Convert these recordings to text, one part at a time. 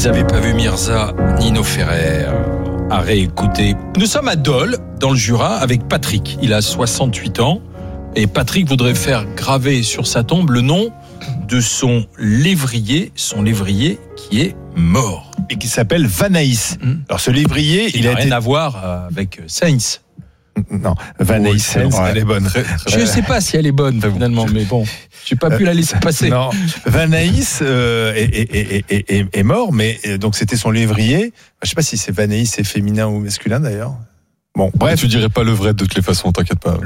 S'ils n'avaient pas vu Mirza, Nino Ferrer, à réécouter. Nous sommes à Dole, dans le Jura, avec Patrick. Il a 68 ans. Et Patrick voudrait faire graver sur sa tombe le nom de son lévrier qui est mort. Et qui s'appelle Vanaïs. Alors ce lévrier, il n'a rien à voir avec Sainz. Non, Vanaïs Sainz, elle est bonne. Je ne sais pas si elle est bonne finalement, mais bon, je n'ai pas pu la laisser passer. Non, Vanaïs est mort, mais donc c'était son lévrier. Je ne sais pas si c'est Vanaïs, c'est féminin ou masculin d'ailleurs. Bon, bref. Tu dirais pas le vrai de toutes les façons, t'inquiète pas.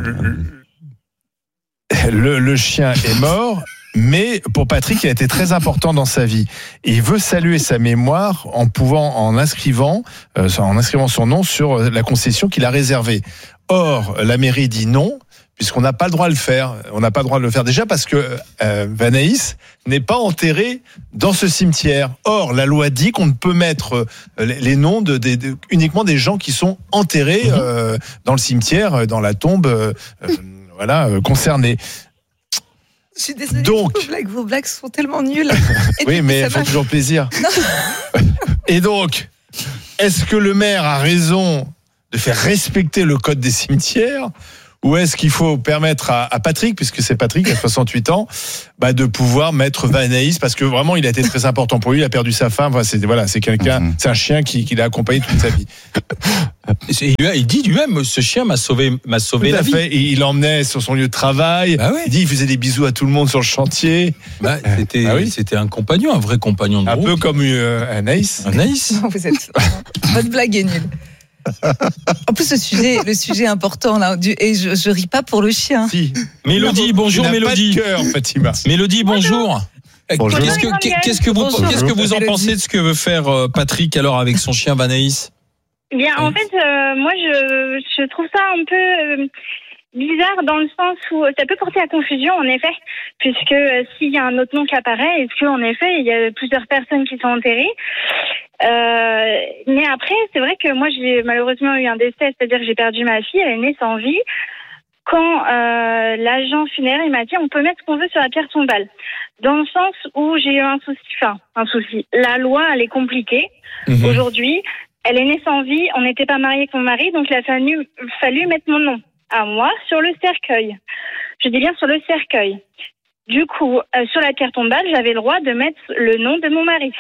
Le chien est mort, mais pour Patrick, il a été très important dans sa vie. Et il veut saluer sa mémoire en inscrivant son nom sur la concession qu'il a réservée. Or, la mairie dit non, puisqu'on n'a pas le droit de le faire. On n'a pas le droit de le faire déjà parce que Vanaïs n'est pas enterré dans ce cimetière. Or, la loi dit qu'on ne peut mettre les noms uniquement des gens qui sont enterrés dans le cimetière, dans la tombe. Concernés. Je suis désolée, donc, vos blagues sont tellement nulles. Oui, mais elles font toujours plaisir. Et donc, est-ce que le maire a raison de faire respecter le code des cimetières, ou est-ce qu'il faut permettre à Patrick, puisque c'est Patrick, qui a 68 ans, de pouvoir mettre Vanaïs, parce que vraiment, il a été très important pour lui, il a perdu sa femme, c'est quelqu'un, c'est un chien qui l'a accompagné toute sa vie. Il dit lui-même, ce chien m'a sauvé la vie. Et il l'emmenait sur son lieu de travail, il dit, il faisait des bisous à tout le monde sur le chantier. C'était un compagnon, un vrai compagnon de route. Un peu comme Anaïs. Non, votre blague est nulle. En plus, le sujet important là, et je ris pas pour le chien. Si. Mélodie, bonjour Mélodie. Pas de cœur, Fatima. Mélodie, bonjour. Bonjour. Qu'est-ce que vous en pensez de ce que veut faire Patrick alors avec son chien Vanaïs? Bien, en fait, moi je trouve ça un peu bizarre dans le sens où ça peut porter à confusion en effet, puisque s'il y a un autre nom qui apparaît, est-ce qu'en effet il y a plusieurs personnes qui sont enterrées? Mais après, c'est vrai que moi j'ai malheureusement eu un décès, c'est-à-dire que j'ai perdu ma fille, elle est née sans vie. Quand l'agent funéraire il m'a dit on peut mettre ce qu'on veut sur la pierre tombale, dans le sens où j'ai eu un souci. La loi elle est compliquée. Aujourd'hui, elle est née sans vie, on n'était pas mariés avec mon mari, donc il a fallu mettre mon nom à moi sur le cercueil. Je dis bien sur le cercueil. Du coup, sur la pierre tombale, j'avais le droit de mettre le nom de mon mari.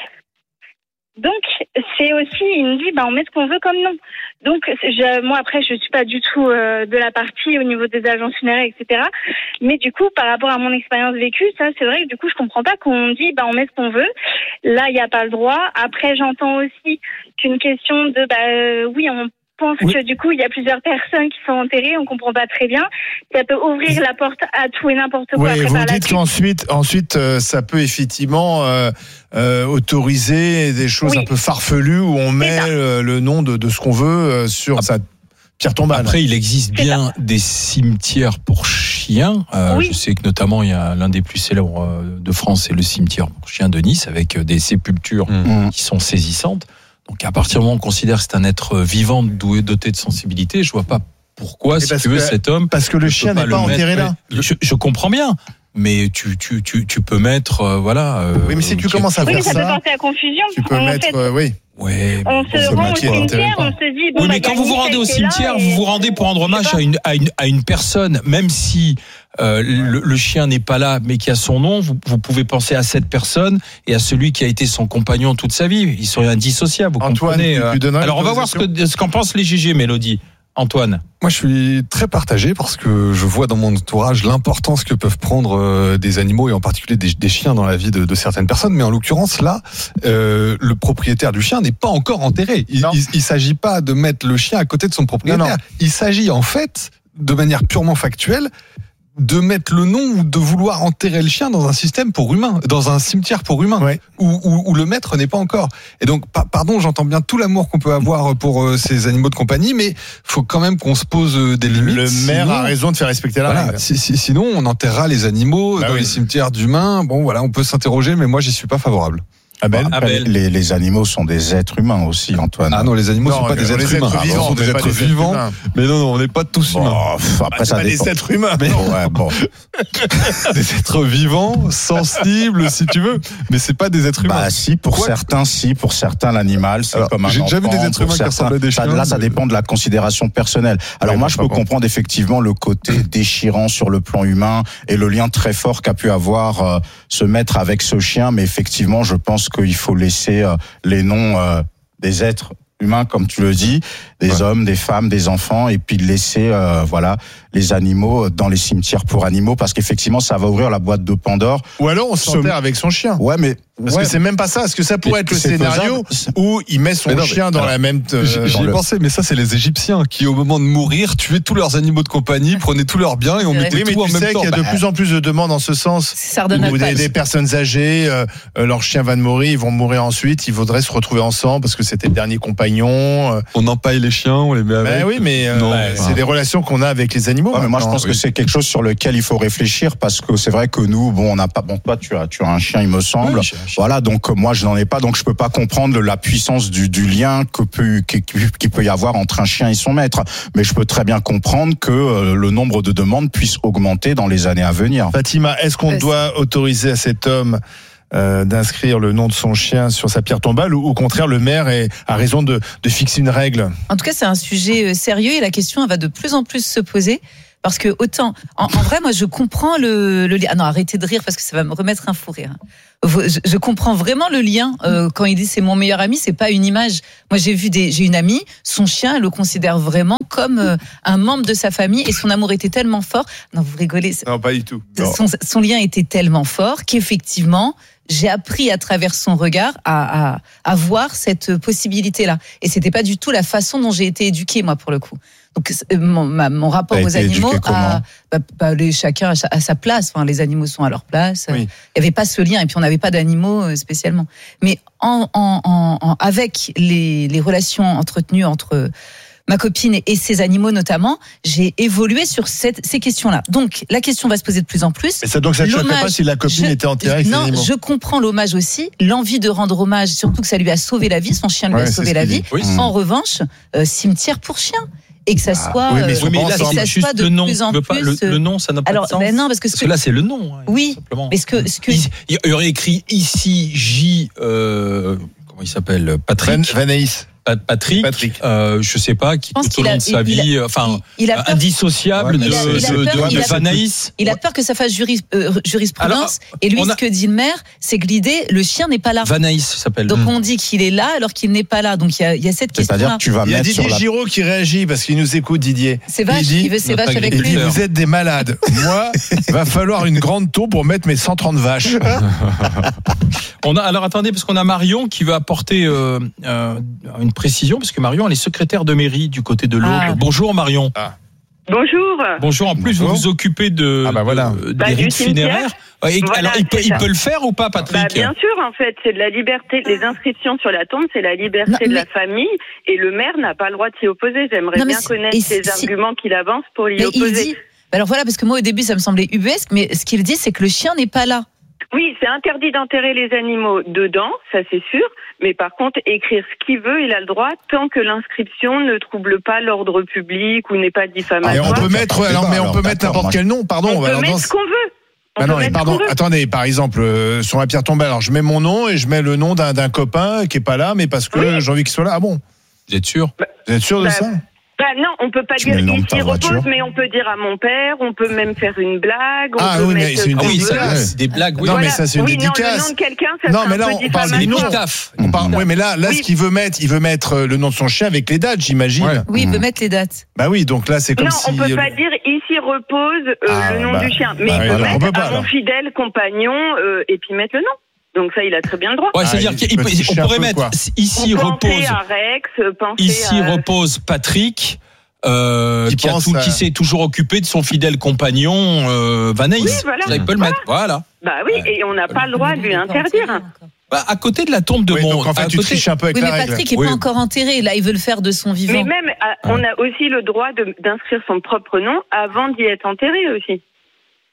Donc, c'est aussi, il me dit, on met ce qu'on veut comme nom. Donc, moi, après, je suis pas du tout de la partie au niveau des agences funéraires, etc. Mais du coup, par rapport à mon expérience vécue, ça, c'est vrai que du coup, je comprends pas qu'on dit, on met ce qu'on veut. Là, il n'y a pas le droit. Après, j'entends aussi qu'une question de, oui, on pense que du coup, il y a plusieurs personnes qui sont enterrées, on comprend pas très bien. Ça peut ouvrir la porte à tout et n'importe quoi. Oui, vous dites qu'ensuite, ça peut effectivement autoriser des choses un peu farfelues où on met le nom de ce qu'on veut sur sa pierre tombale. Après, il existe bien des cimetières pour chiens. Je sais que notamment, il y a l'un des plus célèbres de France, c'est le cimetière pour chiens de Nice, avec des sépultures qui sont saisissantes. Donc à partir du moment où on considère que c'est un être vivant doté de sensibilité, je vois pas pourquoi, cet homme... Parce que le chien n'est pas enterré là. Je comprends bien, mais tu peux mettre... oui, mais si tu commences à faire ça... ça peut porter à confusion. Tu peux mettre... Ouais, on se rend au cimetière, on se dit... Oui, mais quand vous vous rendez au cimetière, vous vous rendez pour rendre hommage à une personne, même si le chien n'est pas là, mais qui a son nom, vous pouvez penser à cette personne et à celui qui a été son compagnon toute sa vie. Ils sont indissociables, vous comprenez. Alors on va voir ce qu'en pensent les GG, Mélodie. Antoine. Moi, je suis très partagé parce que je vois dans mon entourage l'importance que peuvent prendre des animaux et en particulier des chiens dans la vie de certaines personnes. Mais en l'occurrence, là, le propriétaire du chien n'est pas encore enterré. Il s'agit pas de mettre le chien à côté de son propriétaire. Non. Il s'agit en fait, de manière purement factuelle, de mettre le nom ou de vouloir enterrer le chien dans un système pour humains, dans un cimetière pour humains, où le maître n'est pas encore. Et donc, pardon, j'entends bien tout l'amour qu'on peut avoir pour ces animaux de compagnie, mais faut quand même qu'on se pose des limites. Le maire a raison de faire respecter la règle. Sinon, on enterrera les animaux dans les cimetières d'humains. Bon, voilà, on peut s'interroger, mais moi, j'y suis pas favorable. Les animaux sont des êtres humains aussi, Antoine. Ah non, les animaux ne sont pas des êtres humains. Ils sont des êtres vivants. Mais non, on n'est pas tous humains. Après, ça dépend. Des êtres humains. Mais des êtres vivants, sensibles, si tu veux. Mais c'est pas des êtres humains. Pour certains, l'animal, c'est comme un enfant. J'ai déjà vu des êtres humains qui ressemblent à des chiens. Là, ça dépend de la considération personnelle. Alors moi, je peux comprendre effectivement le côté déchirant sur le plan humain et le lien très fort qu'a pu avoir ce maître avec ce chien, mais effectivement, je pense qu'il faut laisser les noms des êtres humains, comme tu le dis, des hommes, des femmes, des enfants, et puis laisser les animaux dans les cimetières pour animaux, parce qu'effectivement, ça va ouvrir la boîte de Pandore. Ou alors on s'enterre avec son chien. Ouais, mais parce que c'est même pas ça. Est-ce que ça pourrait être le scénario où il met son chien dans la même... J'y ai pensé, mais ça, c'est les Égyptiens qui, au moment de mourir, tuaient tous leurs animaux de compagnie, prenaient tous leurs biens et on mettait tout en même temps. Mais tu sais qu'il y a de plus en plus de demandes en ce sens. Où des personnes âgées, leur chien va mourir, ils vont mourir ensuite, ils voudraient se retrouver ensemble parce que c'était le dernier compagnon. On empaille les chiens, on les met avec. Oui, mais c'est des relations qu'on a avec les animaux. Mais moi, je pense que c'est quelque chose sur lequel il faut réfléchir, parce que c'est vrai que nous, on n'a pas. Bon, toi, tu as un chien, il me semble. Voilà, donc moi je n'en ai pas, donc je peux pas comprendre la puissance du lien qui peut y avoir entre un chien et son maître. Mais je peux très bien comprendre que le nombre de demandes puisse augmenter dans les années à venir. Fatima, est-ce qu'on doit autoriser à cet homme d'inscrire le nom de son chien sur sa pierre tombale, ou au contraire le maire a raison de fixer une règle? En tout cas, c'est un sujet sérieux et la question elle va de plus en plus se poser. Parce que autant, en vrai, moi, je comprends le lien. Ah non, arrêtez de rire parce que ça va me remettre un fou rire. Je comprends vraiment le lien. Quand il dit c'est mon meilleur ami, c'est pas une image. Moi, j'ai une amie, son chien, elle le considère vraiment comme un membre de sa famille et son amour était tellement fort. Non, vous rigolez. Non, pas du tout. Son lien était tellement fort qu'effectivement, j'ai appris à travers son regard à voir cette possibilité-là. Et c'était pas du tout la façon dont j'ai été éduquée, moi, pour le coup. Donc, mon rapport aux animaux, chacun à sa place. Enfin, les animaux sont à leur place. Il n'y avait pas ce lien. Et puis, on n'avait pas d'animaux spécialement. Mais avec les relations entretenues entre ma copine et ses animaux notamment, j'ai évolué sur ces questions-là. Donc, la question va se poser de plus en plus. Mais donc ça ne choquerait pas si la copine était enterrée avec ses animaux. Non, je comprends l'hommage aussi, l'envie de rendre hommage, surtout que ça lui a sauvé la vie, son chien lui a sauvé la vie. Oui. En revanche, cimetière pour chien. Et que ça soit, mais là, c'est juste de plus en plus. Le nom, ça n'a pas de sens. Ben non, parce que là, c'est le nom. Oui. Simplement. Mais ce que il y aurait écrit ici J. Comment il s'appelle? Patrick. Vanaïs. Patrick. Je sais pas, qui tout au long de sa vie, indissociable de Vanaïs. Il a peur que ça fasse jurisprudence. Et lui, ce que dit le maire, c'est que l'idée, le chien n'est pas là. Vanaïs s'appelle. Donc on dit qu'il est là alors qu'il n'est pas là. Donc il y a cette question-là. C'est-à-dire que tu vas il y a Didier Giraud qui réagit parce qu'il nous écoute, Didier. C'est vache, il veut ses vaches avec lui. Il dit, vous êtes des malades. Moi, il va falloir une grande tour pour mettre mes 130 vaches. Alors attendez, parce qu'on a Marion qui va apporter une précision, parce que Marion, elle est secrétaire de mairie du côté de l'Aube. Bonjour Marion. Bonjour. Bonjour, en plus vous vous occupez des rites funéraires. Alors il peut le faire ou pas, Patrick? Bien sûr, en fait, c'est de la liberté. Les inscriptions sur la tombe, c'est la liberté de la famille, et le maire n'a pas le droit de s'y opposer. J'aimerais bien connaître les arguments qu'il avance pour l'y opposer. Alors voilà, parce que moi au début ça me semblait ubuesque, mais ce qu'il dit c'est que le chien n'est pas là. Oui, c'est interdit d'enterrer les animaux dedans, ça c'est sûr. Mais par contre, écrire ce qu'il veut, il a le droit, tant que l'inscription ne trouble pas l'ordre public ou n'est pas diffamatoire. On peut mettre, on peut mettre n'importe quel nom, pardon. On peut mettre ce qu'on veut. Attendez, par exemple, sur la pierre tombale, alors je mets mon nom et je mets le nom d'un copain qui est pas là, mais parce que j'ai envie qu'il soit là. Ah bon? Vous êtes sûr? Vous êtes sûr de ça? Non, on peut pas dire ici repose, mais on peut dire à mon père, on peut même faire une blague. C'est des blagues. Non, mais ça c'est une dédicace. Non, le nom de quelqu'un, ça sera un peu diffamatoire. Oui, mais là, ce qu'il veut mettre, il veut mettre le nom de son chien avec les dates, j'imagine. Oui, il veut mettre les dates. Bah oui, donc là c'est comme si. Non, on peut pas dire ici repose le nom du chien, mais il peut mettre à mon fidèle compagnon et puis mettre le nom. Donc ça, il a très bien le droit. Ouais, c'est-à-dire qu'on pourrait mettre ici repose Patrick, qui s'est toujours occupé de son fidèle compagnon Vanaïs. Oui, voilà. Ça, il peut le mettre. Voilà. Bah oui, et on n'a pas le droit de lui interdire. À côté de la tombe de mon. Donc en fait, tu triches un peu avec la règle. Mais Patrick n'est pas encore enterré. Là, il veut le faire de son vivant. Mais même, on a aussi le droit d'inscrire son propre nom avant d'y être enterré aussi.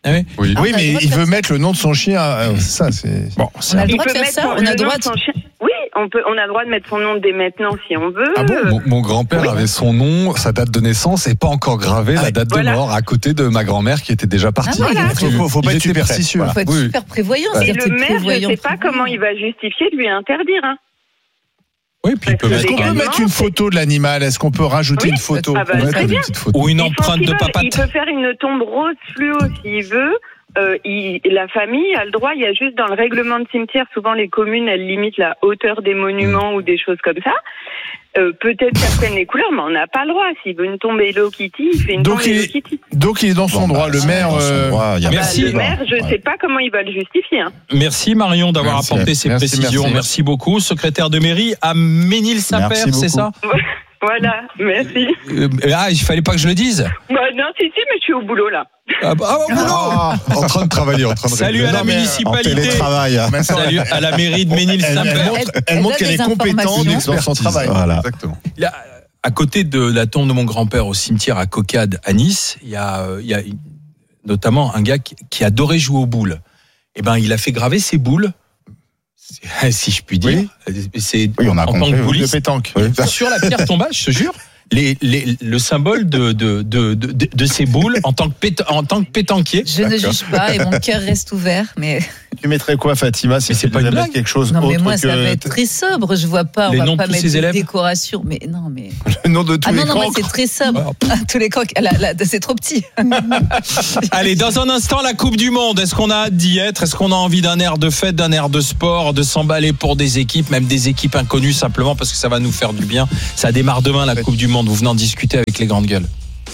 Oui. Oui, mais il veut mettre le nom de son chien. C'est ça, c'est. Bon, On a le droit de faire ça. On a le droit de. Oui, on a le droit de mettre son nom dès maintenant si on veut. Ah bon Mon grand-père avait son nom, sa date de naissance et pas encore gravé la date de mort à côté de ma grand-mère qui était déjà partie. Faut pas être superstitieux. Il faut être super prévoyant. Et le maire, je ne sais pas comment il va justifier de lui interdire. Hein. Oui, puis il peut Est-ce qu'on peut mettre une photo de l'animal ? Est-ce qu'on peut rajouter une photo ? Très bien. Ou une empreinte de papatte. Il peut faire une tombe rose fluo s'il veut. La famille a le droit, il y a juste dans le règlement de cimetière, souvent les communes, elles limitent la hauteur des monuments ou des choses comme ça. Peut-être certaines les couleurs, mais on n'a pas le droit. S'il veut une tombe Hello Kitty, il fait une tombe Hello Kitty. Donc il est dans son droit, le maire. Merci. Le maire, je ne sais pas comment il va le justifier. Hein. Merci Marion d'avoir apporté ces précisions. Merci beaucoup. Secrétaire de mairie à Ménil-Saint-Père, c'est ça ? Voilà, merci. Il fallait pas que je le dise. Non, si, mais je suis au boulot là. En train de travailler, Salut à la municipalité. Salut à la mairie de Ménil-Saint-Père. Elle montre qu'elle est compétente dans son travail. Voilà. Exactement. À côté de la tombe de mon grand-père au cimetière à Cocade à Nice, il y a notamment un gars qui adorait jouer aux boules. Eh ben, il a fait graver ses boules. Si je puis dire, c'est on a en tant que bouliste, pétanque. sur la pierre tombale, je te jure, le symbole de ces boules en tant que pétanquier. Je ne juge pas et mon cœur reste ouvert, mais. Tu mettrais quoi, Fatima, si c'est pas une blague. Quelque chose non, mais autre moi, que... ça va être très sobre. Je vois pas. Les on noms va de pas tous mettre ces élèves. des décorations. Mais non, mais. Le nom de tous les non, moi, cancres. c'est très sobre. Tous les cancres. C'est trop petit. Allez, dans un instant, la Coupe du Monde. Est-ce qu'on a hâte d'y être ? Est-ce qu'on a envie d'un air de fête, d'un air de sport, de s'emballer pour des équipes, même des équipes inconnues, simplement parce que ça va nous faire du bien. Ça démarre demain, la Coupe du Monde. Vous venez en discuter avec les grandes gueules.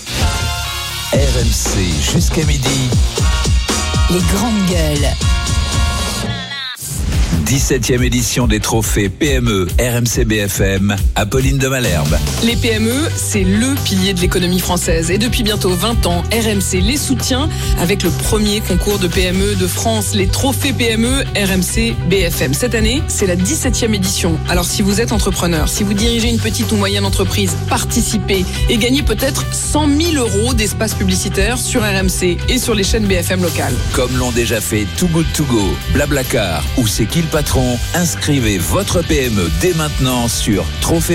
RMC jusqu'à midi. Les grandes gueules. 17e édition des trophées PME RMC BFM, Apolline de Malherbe. Les PME, c'est le pilier de l'économie française. Et depuis bientôt 20 ans, RMC les soutient avec le premier concours de PME de France, les trophées PME RMC BFM. Cette année, c'est la 17e édition. Alors si vous êtes entrepreneur, si vous dirigez une petite ou moyenne entreprise, participez et gagnez peut-être 100 000 € d'espace publicitaire sur RMC et sur les chaînes BFM locales. Comme l'ont déjà fait Too Good To Go, Blablacar ou C'est qui le patron, inscrivez votre PME dès maintenant sur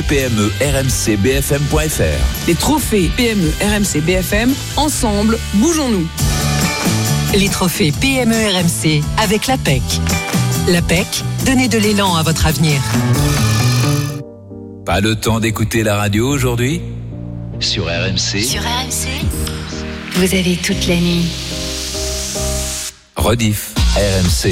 trophée-PME-RMC-BFM.fr. Les trophées PME RMC BFM, ensemble, bougeons-nous. Les trophées PME RMC avec l'APEC. L'APEC, donnez de l'élan à votre avenir. Pas le temps d'écouter la radio aujourd'hui ? Sur RMC. Sur RMC, vous avez toute la nuit. Rediff, RMC.